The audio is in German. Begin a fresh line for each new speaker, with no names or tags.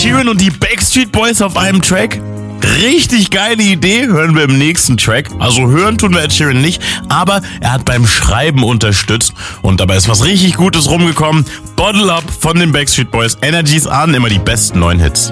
Sheeran und die Backstreet Boys auf einem Track? Richtig geile Idee, hören wir im nächsten Track. Also hören tun wir Ed Sheeran nicht, aber er hat beim Schreiben unterstützt und dabei ist was richtig Gutes rumgekommen. Bottle Up von den Backstreet Boys. Energies an, immer die besten neuen Hits.